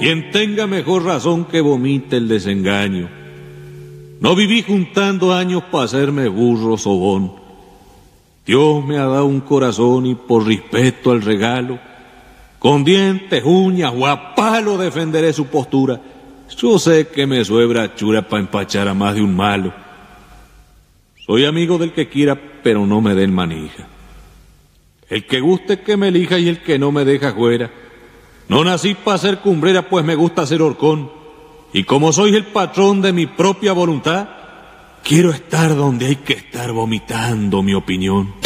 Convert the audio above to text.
Quien tenga mejor razón que vomite el desengaño. No viví juntando años para hacerme burro sobón. Dios me ha dado un corazón y por respeto al regalo, con dientes, uñas o a palo defenderé su postura. Yo sé que me suebra chura para empachar a más de un malo. Soy amigo del que quiera, pero no me den manija. El que guste que me elija y el que no me deja fuera. No nací para ser cumbrera, pues me gusta ser horcón. Y como soy el patrón de mi propia voluntad, quiero estar donde hay que estar vomitando mi opinión.